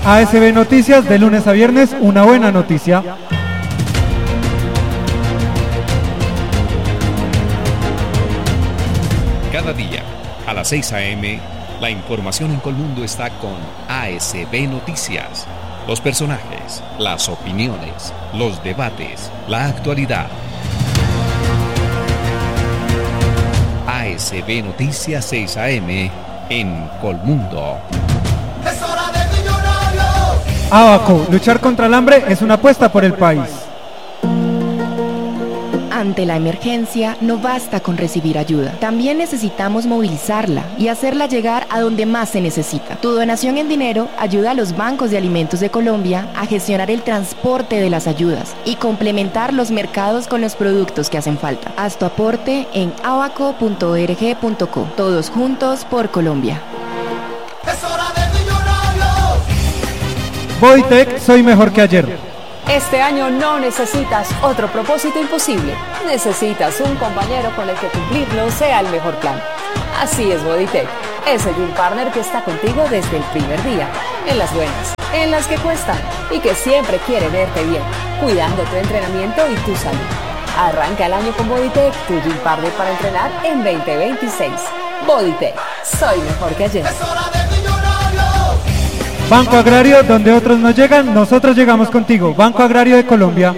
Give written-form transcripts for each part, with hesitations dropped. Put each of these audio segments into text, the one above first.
ASB Noticias, de lunes a viernes, una buena noticia. Cada día, a las 6 a.m., la información en Colmundo está con ASB Noticias. Los personajes, las opiniones, los debates, la actualidad. ASB Noticias 6 a.m. en Colmundo. ¡Es hora de Millonarios! Abaco, luchar contra el hambre es una apuesta por el país. Ante la emergencia, no basta con recibir ayuda. También necesitamos movilizarla y hacerla llegar a donde más se necesita. Tu donación en dinero ayuda a los bancos de alimentos de Colombia a gestionar el transporte de las ayudas y complementar los mercados con los productos que hacen falta. Haz tu aporte en abaco.org.co. Todos juntos por Colombia. ¡Es hora de Millonarios! Bodytech, soy mejor que ayer. Este año no necesitas otro propósito imposible. Necesitas un compañero con el que cumplirlo sea el mejor plan. Así es Bodytech, ese gym partner que está contigo desde el primer día, en las buenas, en las que cuestan y que siempre quiere verte bien, cuidando tu entrenamiento y tu salud. Arranca el año con Bodytech, tu gym partner para entrenar en 2026. Bodytech, soy mejor que ayer. ¡Es hora de Millonarios! Banco Agrario, donde otros no llegan, nosotros llegamos contigo. Banco Agrario de Colombia.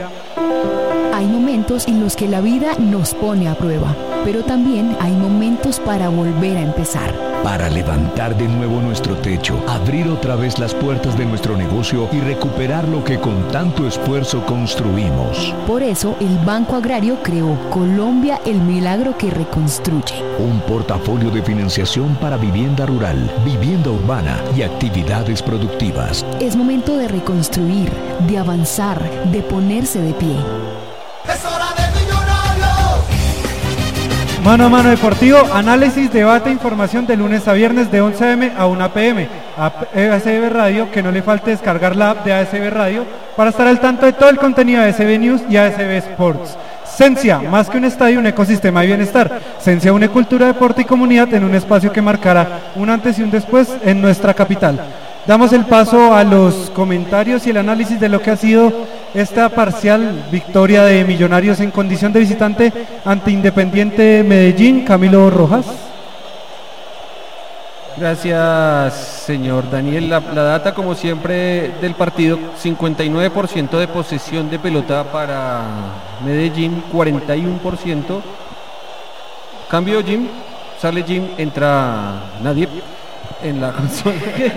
Hay momentos en los que la vida nos pone a prueba, pero también hay momentos para volver a empezar. Para levantar de nuevo nuestro techo, abrir otra vez las puertas de nuestro negocio y recuperar lo que con tanto esfuerzo construimos. Por eso, el Banco Agrario creó Colombia, el milagro que reconstruye. Un portafolio de financiación para vivienda rural, vivienda urbana y actividades productivas. Es momento de reconstruir, de avanzar, de ponerse de pie. ¡Es hora de Millonarios! Mano a mano deportivo, análisis, debate, información de lunes a viernes de 11 a.m. a 1 p.m. A ASB Radio, que no le falte descargar la app de ASB Radio para estar al tanto de todo el contenido de ASB News y ASB Sports. Cencia, más que un estadio, un ecosistema de bienestar. Cencia une cultura, deporte y comunidad en un espacio que marcará un antes y un después en nuestra capital. Damos el paso a los comentarios y el análisis de lo que ha sido esta parcial victoria de Millonarios en condición de visitante ante Independiente Medellín. Camilo Rojas. Gracias, señor Daniel. La data, como siempre, del partido: 59% de posesión de pelota para Medellín, 41%. Cambio Jim, sale Jim, entra nadie en la consola.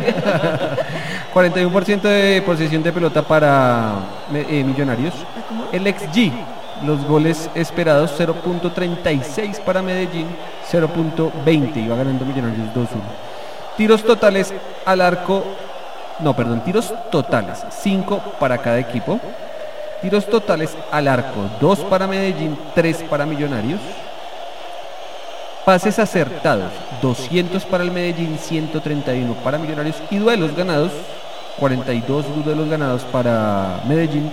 41% de posesión de pelota para Millonarios. El XG, los goles esperados: 0.36 para Medellín, 0.20. Iba ganando Millonarios 2-1. Tiros totales al arco, tiros totales 5 para cada equipo. Tiros totales al arco: 2 para Medellín, 3 para Millonarios. Pases acertados: 200 para el Medellín, 131 para Millonarios. Y duelos ganados: 42 duelos ganados para Medellín,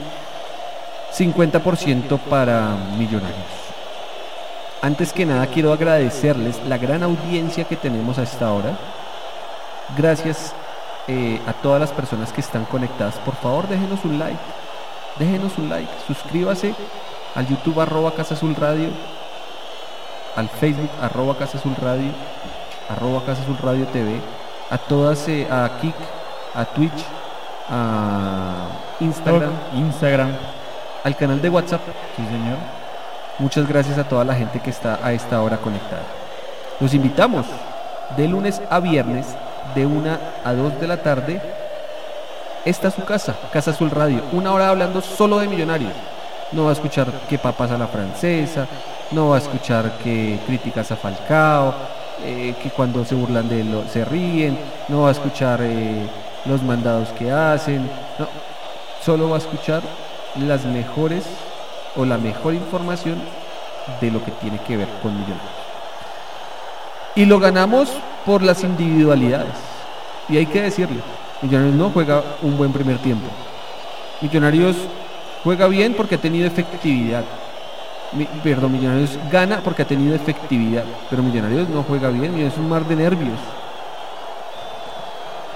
50% para Millonarios. Antes que nada, quiero agradecerles la gran audiencia que tenemos a esta hora. Gracias a todas las personas que están conectadas. Por favor, déjenos un like, suscríbase al YouTube @Casa Azul Radio, al Facebook @Casa Azul Radio, @Casa Azul Radio TV, a todas, a Kik, a Twitch, a Instagram, al canal de WhatsApp. Sí, señor. Muchas gracias a toda la gente que está a esta hora conectada. Los invitamos de lunes a viernes de 1 a 2 de la tarde. Esta es su casa, Casa Azul Radio, una hora hablando solo de Millonarios. No va a escuchar que papas a la francesa, no va a escuchar que críticas a Falcao, que cuando se burlan de él se ríen, no va a escuchar los mandados que hacen, no, solo va a escuchar las mejores o la mejor información de lo que tiene que ver con Millonarios. Y lo ganamos por las individualidades, y hay que decirlo: Millonarios no juega un buen primer tiempo. Millonarios juega bien porque ha tenido efectividad. Millonarios gana porque ha tenido efectividad, pero Millonarios no juega bien, es un mar de nervios.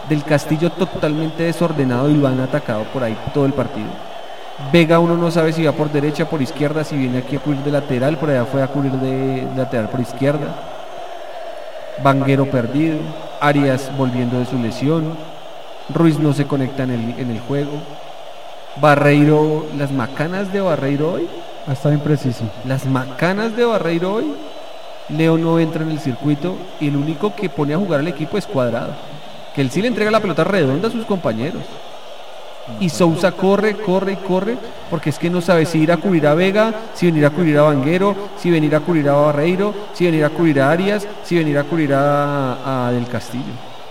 Del Castillo totalmente desordenado y lo han atacado por ahí todo el partido. Vega uno no sabe si va por derecha, por izquierda, si viene aquí a cubrir de lateral, por allá fue a cubrir de lateral por izquierda. Vanguero perdido, Arias volviendo de su lesión, Ruiz no se conecta en el juego. Barreiro, las macanas de Barreiro hoy. Ha estado impreciso. Las macanas de Barreiro hoy. Leo no entra en el circuito y el único que pone a jugar al equipo es Cuadrado, que él sí le entrega la pelota redonda a sus compañeros. Y Sousa corre, porque es que no sabe si ir a cubrir a Vega, si venir a cubrir a Vanguero, si venir a cubrir a Barreiro, si venir a cubrir a Arias, si venir a cubrir a Del Castillo.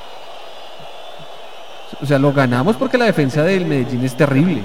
O sea, lo ganamos porque la defensa del Medellín es terrible.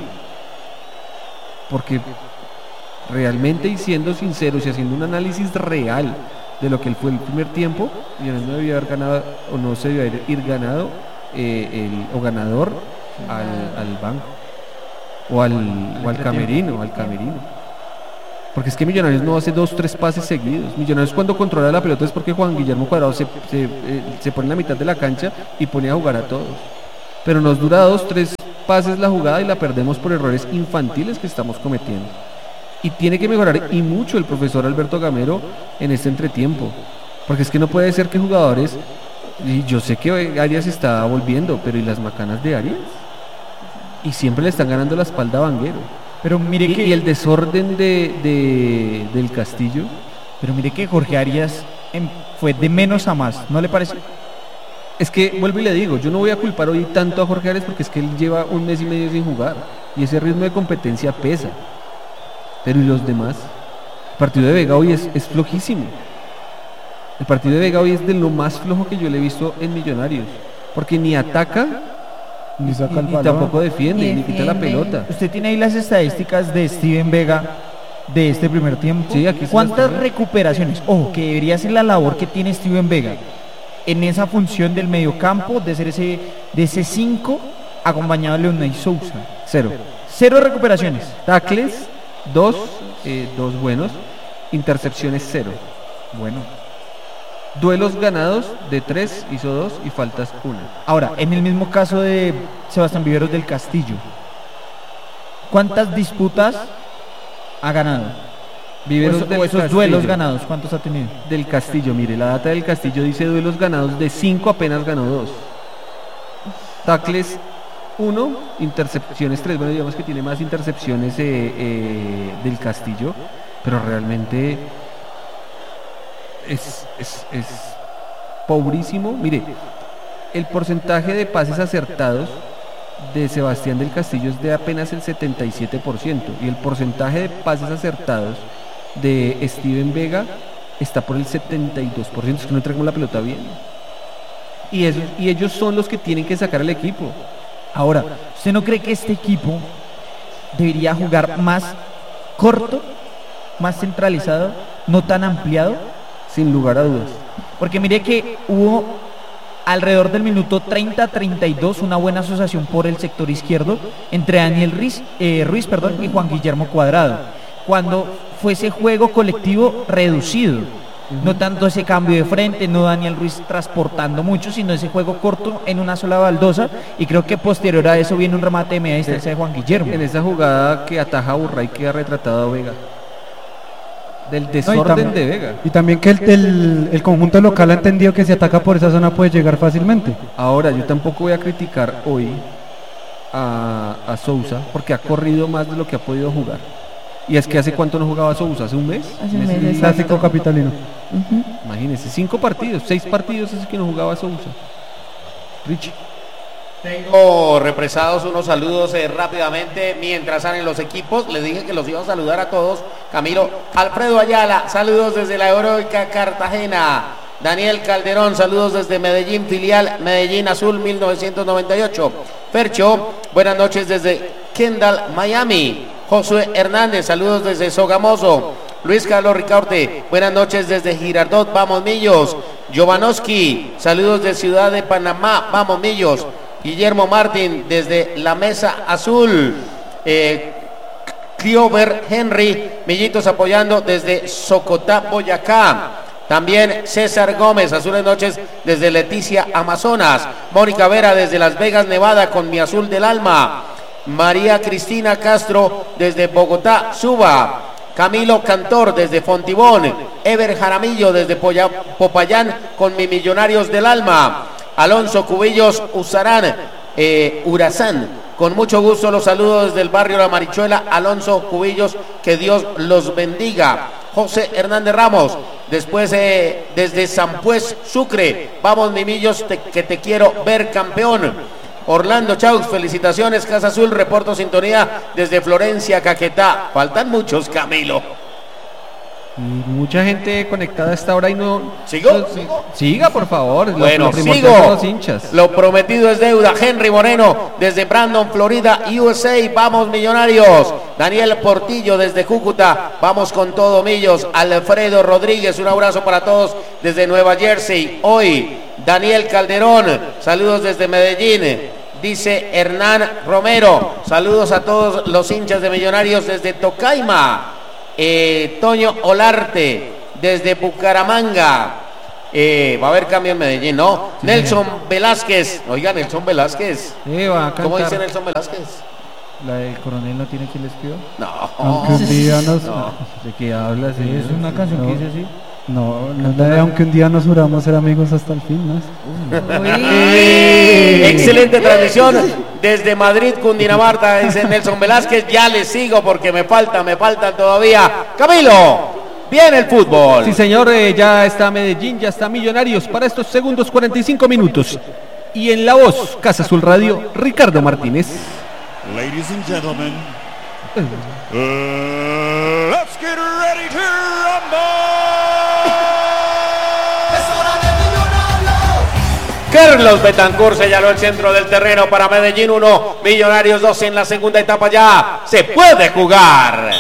Porque realmente, y siendo sinceros y haciendo un análisis real de lo que fue el primer tiempo, Millonarios no debía haber ganado, o no se debía ir ganado o ganador al banco o al camerino, porque es que Millonarios no hace 2-3 pases seguidos. Millonarios cuando controla la pelota es porque Juan Guillermo Cuadrado se pone en la mitad de la cancha y pone a jugar a todos, pero nos dura 2-3 pases la jugada y la perdemos por errores infantiles que estamos cometiendo. Y tiene que mejorar y mucho el profesor Alberto Gamero en este entretiempo, porque es que no puede ser que jugadores, y yo sé que Arias está volviendo, pero ¿y las macanas de Arias? Y siempre le están ganando la espalda a Vanguero. Pero mire y el desorden del Castillo. Pero mire que Jorge Arias fue de menos a más, ¿no le parece? Es que, vuelvo y le digo, yo no voy a culpar hoy tanto a Jorge Arias porque es que él lleva 1 mes y medio sin jugar y ese ritmo de competencia pesa. Pero ¿y los demás? El partido de Vega hoy es flojísimo. El partido de Vega hoy es de lo más flojo que yo le he visto en Millonarios, porque ni ataca ni saca el balón, tampoco defiende, ni quita la pelota. Usted tiene ahí las estadísticas de Steven Vega de este primer tiempo. Sí, aquí ¿cuántas recuperaciones? Ojo, que debería ser la labor que tiene Steven Vega en esa función del mediocampo, de ser de ese 5 acompañado de Leonay Sousa. Cero recuperaciones. Tacles, 2 buenos. Intercepciones 0. Bueno. Duelos ganados de 3, hizo 2 y faltas 1. Ahora, en el mismo caso de Sebastián Viveros del Castillo, ¿cuántas disputas ha ganado? Viveros o esos duelos ganados, ¿cuántos ha tenido? Del Castillo, mire, la data del Castillo dice duelos ganados de 5, apenas ganó 2. Tacles 1, intercepciones 3. Bueno, digamos que tiene más intercepciones del Castillo, pero realmente es pobrísimo. Mire, el porcentaje de pases acertados de Sebastián del Castillo es de apenas el 77% y el porcentaje de pases acertados de Steven Vega está por el 72%. Es que no entregamos la pelota bien y ellos son los que tienen que sacar al equipo. Ahora, ¿usted no cree que este equipo debería jugar más corto, más centralizado, no tan ampliado? Sin lugar a dudas. Porque mire que hubo alrededor del minuto 30-32 una buena asociación por el sector izquierdo entre Daniel Ruiz y Juan Guillermo Cuadrado, cuando fue ese juego colectivo reducido. No tanto ese cambio de frente, no Daniel Ruiz transportando mucho, sino ese juego corto en una sola baldosa, y creo que posterior a eso viene un remate de media distancia de Juan Guillermo. En esa jugada que ataja a Burray queda retratado a Vega. Del desorden de Vega. Y también que el conjunto local ha entendido que si ataca por esa zona puede llegar fácilmente. Ahora, yo tampoco voy a criticar hoy a Sousa porque ha corrido más de lo que ha podido jugar. Y es que ¿hace cuánto no jugaba Sousa? ¿Hace un mes? Hace un mes. Clásico capitalino. Imagínense, 5 partidos, 6 partidos es que no jugaba Sousa. Richie. Tengo represados unos saludos rápidamente mientras salen los equipos. Les dije que los iba a saludar a todos. Camilo Alfredo Ayala, saludos desde la heroica Cartagena. Daniel Calderón, saludos desde Medellín, filial Medellín Azul 1998. Fercho, buenas noches desde Kendall, Miami. Josué Hernández, saludos desde Sogamoso. Luis Carlos Ricaurte, buenas noches desde Girardot, vamos Millos. Jovanovski, saludos de Ciudad de Panamá, vamos Millos. Guillermo Martín desde la Mesa Azul. Cliover Henry, Millitos apoyando desde Socotá, Boyacá. También César Gómez, azules noches desde Leticia, Amazonas. Mónica Vera desde Las Vegas, Nevada, con mi azul del alma. María Cristina Castro desde Bogotá, Suba. Camilo Cantor desde Fontibón. Ever Jaramillo desde Popayán, con mi Millonarios del alma. Alonso Cubillos Urazán, con mucho gusto los saludos desde el barrio La Marichuela. Alonso Cubillos, que Dios los bendiga. José Hernández Ramos, después desde San Pues, Sucre. Vamos, Mimillos, que te quiero ver campeón. Orlando Chaux, felicitaciones, Casa Azul, reporto sintonía desde Florencia, Caquetá. Faltan muchos, Camilo. Y mucha gente conectada a esta hora y no... ¿Sigo? Siga, por favor. Bueno, sigo. Los hinchas. Lo prometido es deuda. Henry Moreno desde Brandon, Florida, USA. Vamos, Millonarios. Daniel Portillo desde Cúcuta. Vamos con todo, Millos. Alfredo Rodríguez, un abrazo para todos desde Nueva Jersey. Hoy, Daniel Calderón, saludos desde Medellín. Dice Hernán Romero, saludos a todos los hinchas de Millonarios desde Tocaima. Toño Olarte desde Bucaramanga. Va a haber cambio en Medellín, ¿no? Sí, Nelson Velázquez. Oiga, Nelson Velázquez. ¿Cómo dice Nelson Velázquez? La del coronel no tiene que les pido. No. Aunque un día nos... No. ¿De qué hablas? ¿Es una canción que dice así? No, no es la de aunque un día nos juramos ser amigos hasta el fin, ¿no? Excelente transmisión desde Madrid, Cundinamarca, dice Nelson Velázquez. Ya les sigo porque me faltan todavía. Camilo, viene el fútbol. Sí, señor, ya está Medellín, ya está Millonarios para estos segundos 45 minutos. Y en la voz, Casa Azul Radio, Ricardo Martínez. Ladies and gentlemen, let's get ready to rumble. Carlos Betancourt señaló el centro del terreno para Medellín 1, Millonarios 2 en la segunda etapa. Ya se puede jugar.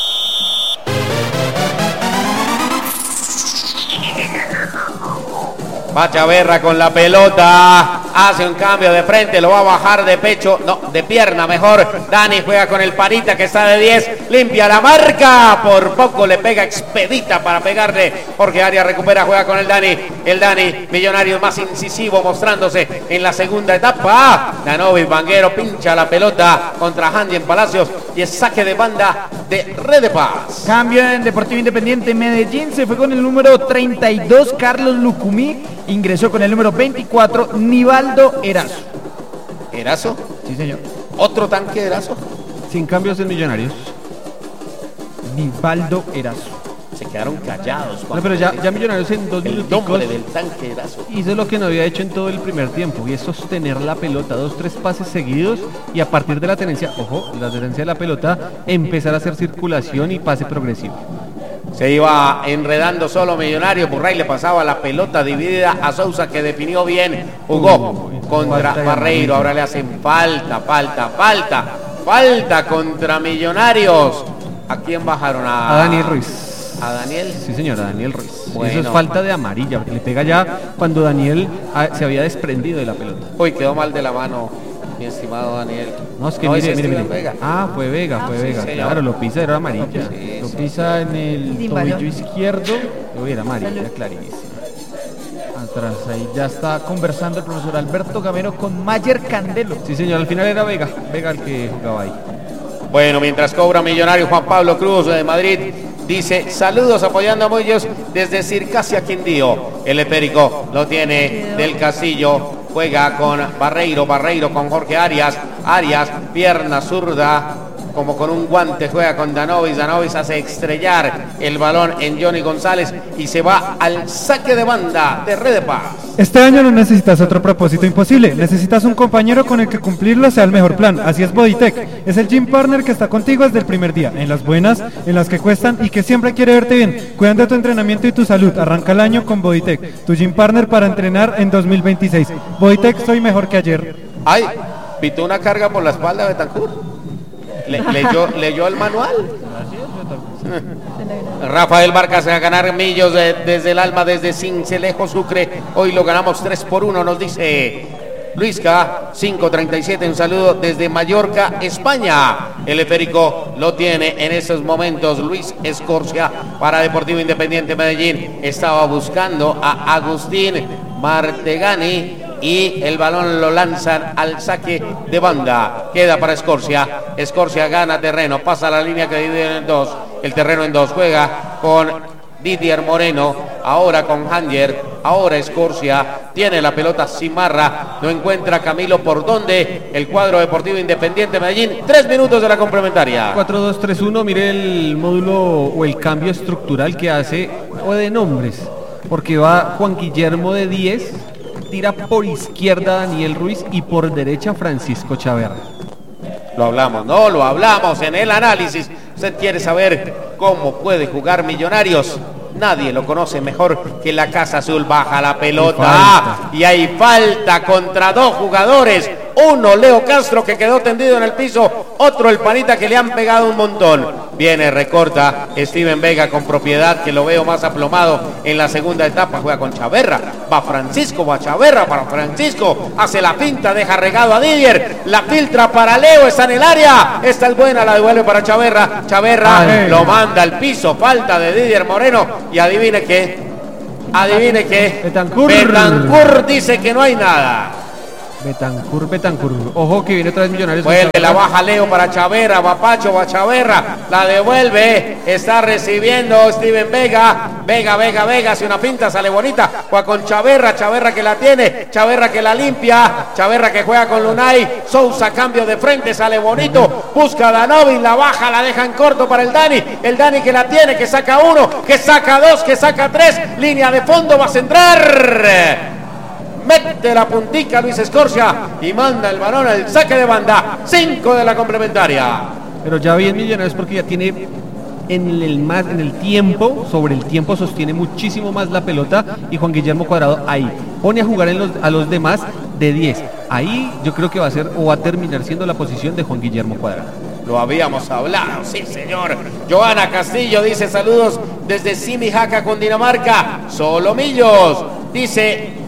Va Chaverra con la pelota, hace un cambio de frente, lo va a bajar de pecho, no, de pierna mejor. Dani juega con el Parita que está de 10, limpia la marca, por poco le pega Expedita para pegarle. Jorge Arias recupera, juega con el Dani Millonarios más incisivo mostrándose en la segunda etapa. Danovic Vanguero pincha la pelota contra Handy Palacios y es saque de banda de Red de Paz. Cambio en Deportivo Independiente Medellín, se fue con el número 32 Carlos Lucumí, ingresó con el número 24 Nivaldo Erazo. ¿Erazo? Sí, señor. ¿Otro tanque de Erazo? Sin cambios en Millonarios. Nivaldo Erazo. Se quedaron callados. No, pero ya Millonarios en 2 minutos. El nombre del tanque Erazo. Hizo lo que no había hecho en todo el primer tiempo, y es sostener la pelota, 2-3 pases seguidos, y a partir de la tenencia, la tenencia de la pelota, empezar a hacer circulación y pase progresivo. Se iba enredando solo Millonarios. Burray le pasaba la pelota dividida a Sousa, que definió bien. Jugó contra Barreiro. Ahora le hacen falta contra Millonarios. ¿A quién bajaron? A Daniel Ruiz. ¿A Daniel? Sí, señor, a Daniel Ruiz. Bueno. Eso es falta de amarilla, porque le pega ya cuando Daniel se había desprendido de la pelota. Uy, quedó mal de la mano, mi estimado Daniel. No, es que mire. Vega. Fue Vega. Sí, claro, lo pisa, era amarilla. Sí, lo pisa en el tobillo izquierdo. Era amarilla, clarísimo. Atrás, ahí ya está conversando el profesor Alberto Gamero con Mayer Candelo. Sí, señor, al final era Vega el que jugaba ahí. Bueno, mientras cobra Millonarios, Juan Pablo Cruz de Madrid dice: saludos apoyando a Muñoz desde Circasia, Quindío. El esférico lo tiene Del Castillo. Juega con Barreiro con Jorge Arias, pierna zurda, como con un guante, juega con Danovic hace estrellar el balón en Johnny González y se va al saque de banda de Red de Paz. Este año no necesitas otro propósito imposible, necesitas un compañero con el que cumplirlo sea el mejor plan. Así es Bodytech, es el gym partner que está contigo desde el primer día, en las buenas, en las que cuestan y que siempre quiere verte bien. Cuidando de tu entrenamiento y tu salud, arranca el año con Bodytech, tu gym partner para entrenar en 2026. Bodytech, soy mejor que ayer. Ay, pitó una carga por la espalda de Betancourt. ¿Leyó el manual? Rafael Vargas a ganar Millos desde el alma, desde Cincelejo, Sucre. Hoy lo ganamos 3-1, nos dice Luisca, 5:37, un saludo desde Mallorca, España. El esférico lo tiene en estos momentos Luis Escorcia para Deportivo Independiente Medellín. Estaba buscando a Agustín Martegani y el balón lo lanzan al saque de banda. Queda para Escorcia. Escorcia gana terreno, pasa la línea que divide en dos. El terreno en dos, juega con Didier Moreno, ahora con Hanger, ahora Escorcia, tiene la pelota Cimarra, no encuentra Camilo por dónde, el cuadro Deportivo Independiente Medellín, 3 minutos de la complementaria. 4-2-3-1, mire el módulo o el cambio estructural que hace, o de nombres, porque va Juan Guillermo de 10, tira por izquierda Daniel Ruiz y por derecha Francisco Chaverra. Lo hablamos, no, lo hablamos en el análisis. Usted quiere saber cómo puede jugar Millonarios. Nadie lo conoce mejor que la Casa Azul. Baja la pelota y hay falta contra dos jugadores. Uno, Leo Castro, que quedó tendido en el piso. Otro, el panita, que le han pegado un montón. Viene, recorta Steven Vega con propiedad, que lo veo más aplomado en la segunda etapa. Juega con Chaverra. Va Francisco, va Chaverra para Francisco. Hace la pinta, deja regado a Didier. La filtra para Leo, está en el área. Esta es buena, la devuelve para Chaverra. Chaverra lo manda al piso. Falta de Didier Moreno. Y adivine qué. Betancur dice que no hay nada. Betancur. Ojo que viene otra vez Millonarios. Vuelve, la baja Leo para Chaverra, va Pacho, va Chaverra, la devuelve, está recibiendo Steven Vega, Vega, hace una pinta, sale bonita, juega con Chaverra que la tiene, Chaverra que la limpia, Chaverra que juega con Lunay, Sousa cambio de frente, sale bonito, busca a Danovi, la baja, la deja en corto para el Dani que la tiene, que saca uno, que saca dos, que saca tres, línea de fondo, va a centrar. Mete la puntica Luis Escorcia y manda el balón al saque de banda. 5 de la complementaria. Pero ya bien Millonarios porque ya tiene sobre el tiempo sostiene muchísimo más la pelota y Juan Guillermo Cuadrado ahí pone a jugar a los demás de 10. Ahí yo creo que va a terminar siendo la posición de Juan Guillermo Cuadrado. Lo habíamos hablado, sí señor. Joana Castillo dice saludos desde Simijaca, Cundinamarca. Solomillos, dice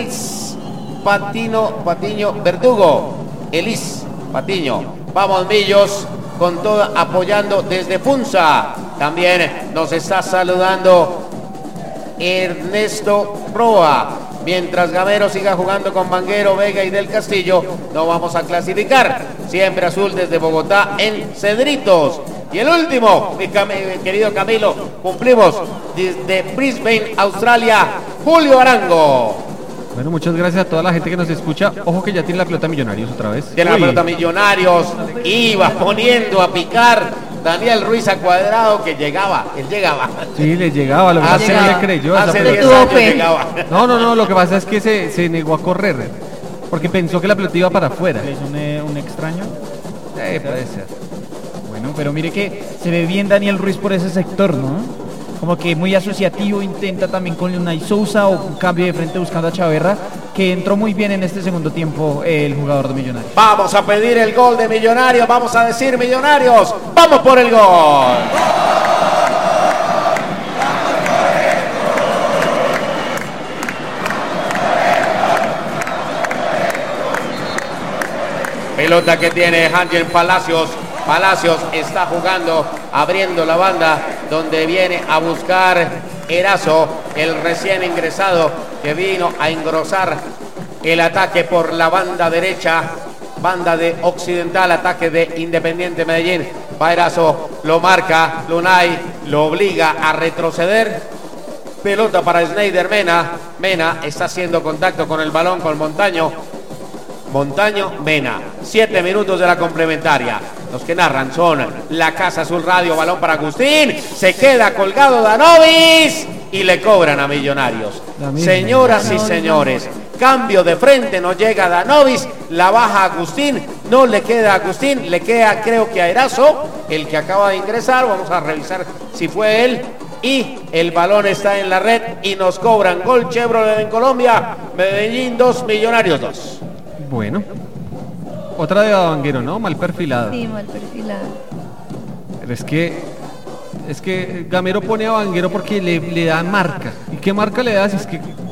Patiño Verdugo. Elis Patiño. Vamos Millos con todo apoyando desde Funza. También nos está saludando Ernesto Roa. Mientras Gamero siga jugando con Vanguero, Vega y Del Castillo, no vamos a clasificar. Siempre azul desde Bogotá en Cedritos. Y el último, mi querido Camilo, cumplimos desde Brisbane, Australia, Julio Arango. Bueno, muchas gracias a toda la gente que nos escucha. Ojo que ya tiene la pelota Millonarios otra vez. Tiene la pelota Millonarios. Iba poniendo a picar Daniel Ruiz a Cuadrado, que llegaba. Él llegaba. Sí, le llegaba. Lo que pasa es que no le creyó. Hace 10 años llegaba. No. Lo que pasa es que se negó a correr. Porque pensó que la pelota iba para afuera. ¿Es un extraño? Puede ser. Bueno, pero mire que se ve bien Daniel Ruiz por ese sector, ¿no? Como que muy asociativo, intenta también con Lunay Sousa o un cambio de frente buscando a Chaverra, que entró muy bien en este segundo tiempo el jugador de Millonarios. Vamos a pedir el gol de Millonarios, vamos a decir Millonarios, vamos por el gol. Pelota que tiene Ángel Palacios. Palacios está jugando, abriendo la banda, donde viene a buscar Erazo, el recién ingresado que vino a engrosar el ataque por la banda derecha, banda de Occidental, ataque de Independiente Medellín. Va Erazo, lo marca Lunay, lo obliga a retroceder. Pelota para Snyder Mena. Mena está haciendo contacto con el balón con Montaño, Mena. 7 minutos de la complementaria. Los que narran son la Casa Azul Radio. Balón para Agustín. Se queda colgado Danovis y le cobran a Millonarios. Señoras y señores, cambio de frente, no llega Danovis, la baja Agustín, no le queda a Agustín, le queda creo que a Erazo, el que acaba de ingresar. Vamos a revisar si fue él. Y el balón está en la red y nos cobran gol Chevrolet en Colombia. Medellín 2, Millonarios 2. Bueno, otra de Vanguero, ¿no? Mal perfilada. Sí, mal perfilada. Pero es que Gamero pone a Vanguero porque le da marca. ¿Y qué marca le das? Es que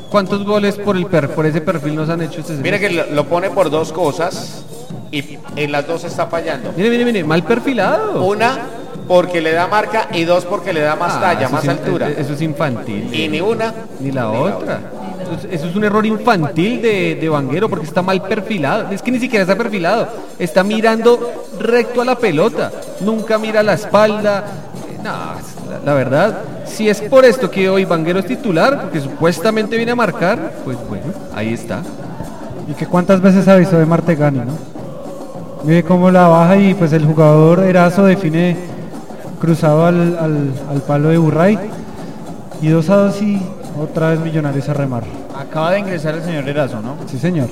¿Cuántos goles por ese perfil nos han hecho este semestre? Mire que lo pone por dos cosas y en las dos está fallando. Mire, mal perfilado. Una, porque le da marca, y dos, porque le da más talla, más altura. Eso es infantil. Y ni una ni la otra. Eso es un error infantil de Vanguero, porque está mal perfilado. Es que ni siquiera está perfilado. Está mirando recto a la pelota. Nunca mira la espalda. No, la verdad, si es por esto que hoy Vanguero es titular, porque supuestamente viene a marcar, pues bueno, ahí está. Y que cuántas veces avisó de Martegani, ¿no? Mire cómo la baja y pues el jugador Erazo define cruzado al palo de Burray. Y 2-2 y otra vez Millonarios a remar. Acaba de ingresar el señor Erazo, ¿no? Sí, señor.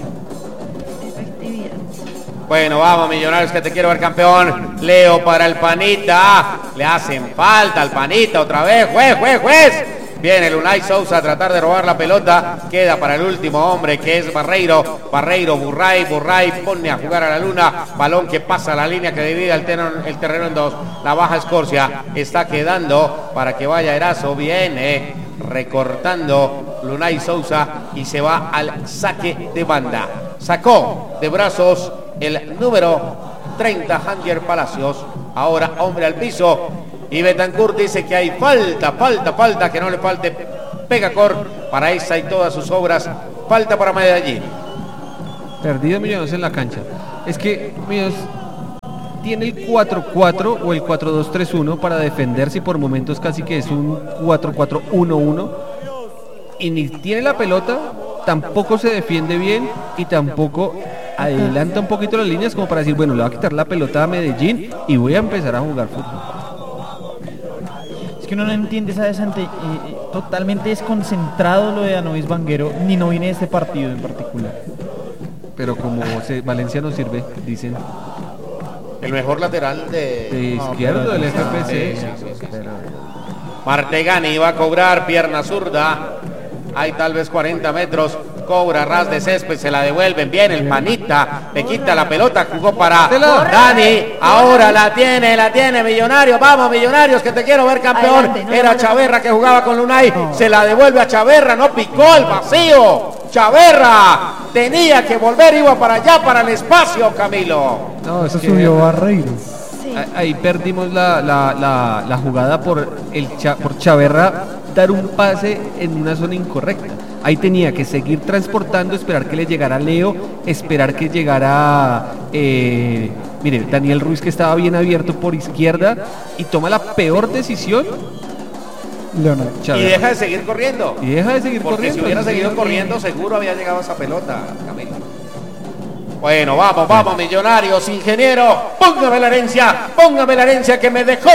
Bueno, vamos, Millonarios, que te quiero ver campeón. Leo para el Panita. Le hacen falta al Panita otra vez. Juez. Viene Lunay Sousa a tratar de robar la pelota. Queda para el último hombre, que es Barreiro. Burray pone a jugar a la luna. Balón que pasa la línea que divide el terreno en dos. La baja Escorcia. Está quedando para que vaya Erazo. Viene recortando Lunay Sousa y se va al saque de banda. Sacó de brazos el número 30, Janger Palacios. Ahora hombre al piso. Y Betancourt dice que hay falta, que no le falte Pegacor para esa y todas sus obras. Falta para Medellín. Perdido Millonarios en la cancha. Es que Millonarios tiene el 4-4 o el 4-2-3-1 para defenderse, y por momentos casi que es un 4-4-1-1. Y ni tiene la pelota, tampoco se defiende bien y tampoco adelanta un poquito las líneas como para decir, bueno, le voy a quitar la pelota a Medellín y voy a empezar a jugar fútbol. Es que uno no entiende, ¿sabes? Totalmente desconcentrado lo de Anovis Vanguero, ni no viene de este partido en particular. Pero como Valencia no sirve, dicen. El mejor lateral de izquierdo del FPC. Sí. Martegani va a cobrar, pierna zurda. Hay tal vez 40 metros. Cobra ras de césped, se la devuelven. Bien el Panita, le quita la pelota, jugó para Dani. Ahora la tiene Millonarios. Vamos, Millonarios, que te quiero ver campeón. Era Chaverra que jugaba con Lunay. Se la devuelve a Chaverra, no picó al vacío. Chaverra tenía que volver, iba para allá, para el espacio, Camilo. No, eso subió Barreiro. Ahí perdimos la jugada por Chaverra dar un pase en una zona incorrecta. Ahí tenía que seguir transportando, esperar que le llegara Leo, esperar que llegara mire, Daniel Ruiz, que estaba bien abierto por izquierda, y toma la peor decisión. Y deja de seguir corriendo. Porque si hubiera seguido corriendo, seguro había llegado esa pelota, Camilo. Bueno, vamos, Millonarios, ingeniero, póngame la herencia que me dejó